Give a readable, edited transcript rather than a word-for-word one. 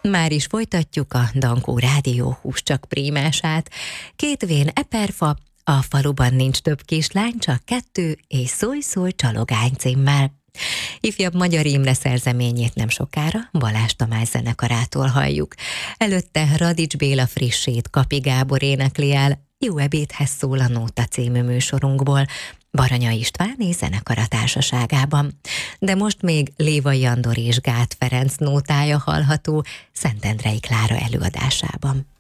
Már is folytatjuk a Dankó Rádió húscsak prímását. Kétvén eperfa, a faluban nincs több kislány, csak kettő, és szólj csalogány címmel. Ifjabb Magyar Imre szerzeményét nem sokára Balázs Tamás zenekarától halljuk. Előtte Radics Béla frissét Kapi Gábor énekli el, Jó ebédhez szól a Nóta című műsorunkból, Baranya István és zenekara társaságában. De most még Lévai Andor és Gát Ferenc nótája hallható Szentendrei Klára előadásában.